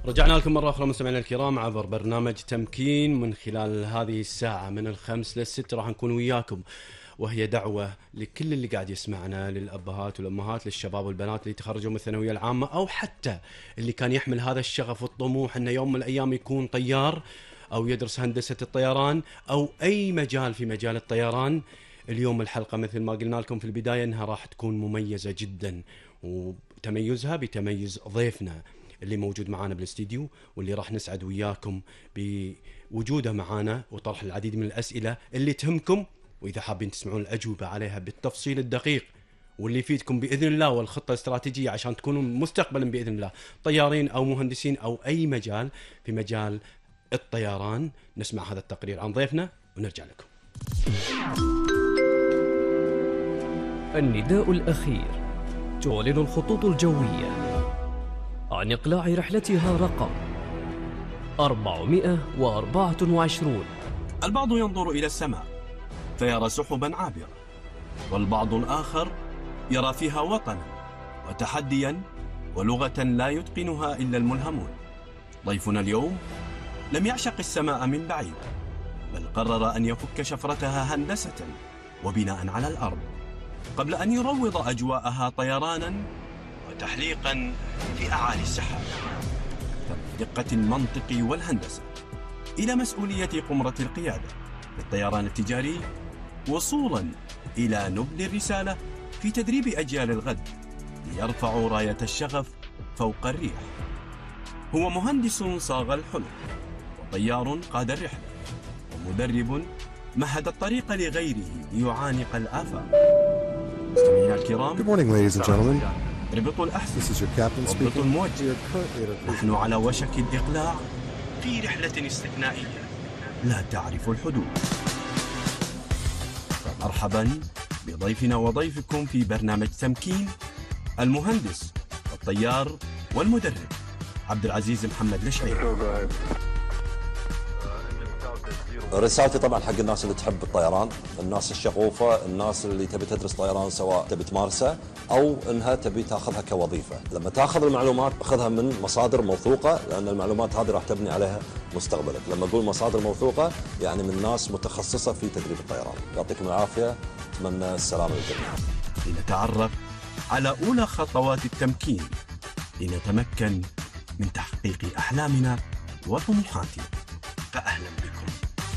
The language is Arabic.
رجعنا لكم مرة أخرى مستمعينا الكرام عبر برنامج تمكين. من خلال هذه الساعة من 5 لل6 راح نكون وياكم، وهي دعوة لكل اللي قاعد يسمعنا، للأبهات والأمهات، للشباب والبنات اللي تخرجوا من الثانوية العامة، أو حتى اللي كان يحمل هذا الشغف والطموح أنه يوم من الأيام يكون طيار أو يدرس هندسة الطيران أو أي مجال في مجال الطيران. اليوم الحلقة مثل ما قلنا لكم في البداية أنها راح تكون مميزة جدا، وتميزها بتميز ضيفنا اللي موجود معانا بالاستديو، واللي راح نسعد وياكم بوجوده معانا وطرح العديد من الأسئلة اللي تهمكم، وإذا حابين تسمعون الأجوبة عليها بالتفصيل الدقيق واللي يفيدكم بإذن الله، والخطة الاستراتيجية عشان تكونوا مستقبلا بإذن الله طيارين أو مهندسين أو أي مجال في مجال الطيران. نسمع هذا التقرير عن ضيفنا ونرجع لكم. النداء الأخير. تعلن الخطوط الجوية عن إقلاع رحلتها رقم 424. البعض ينظر إلى السماء فيرى سحبا عابرة، والبعض الآخر يرى فيها وطنا وتحديا ولغة لا يتقنها إلا الملهمون. ضيفنا اليوم لم يعشق السماء من بعيد، بل قرر أن يفك شفرتها هندسة وبناء على الأرض قبل أن يروض أجواءها طيرانا وتحليقا في أعالي السحاب. دقة المنطق والهندسة إلى مسؤولية قمرة القيادة للطيران التجاري، وصولا إلى نبل الرسالة في تدريب أجيال الغد ليرفعوا راية الشغف فوق الريح. هو مهندس صاغ الحلم، وطيار قاد الرحلة، ومدرب مهد الطريق لغيره ليعانق الآفاق. مستمعينا الكرام، Good morning, ladies and gentlemen. ربطوا الأحزمة، This is your captain ربطوا speaking. الموجه. We are currently at a نحن على وشك الإقلاع في رحلة استثنائية لا تعرف الحدود. مرحبا بضيفنا وضيفكم في برنامج تمكين، المهندس والطيار والمدرب عبد العزيز محمد الشعيب. رسالتي طبعا حق الناس اللي تحب الطيران، الناس الشغوفة، الناس اللي تبي تدرس طيران سواء تبي تمارسه أو إنها تبي تاخذها كوظيفة. لما تاخذ المعلومات أخذها من مصادر موثوقة، لأن المعلومات هذه راح تبني عليها مستقبلك. لما أقول مصادر موثوقة يعني من ناس متخصصة في تدريب الطيران. يعطيكم العافية، أتمنى السلامة للجميع. لنتعرف على أولى خطوات التمكين لنتمكن من تحقيق أحلامنا وطموحاتنا.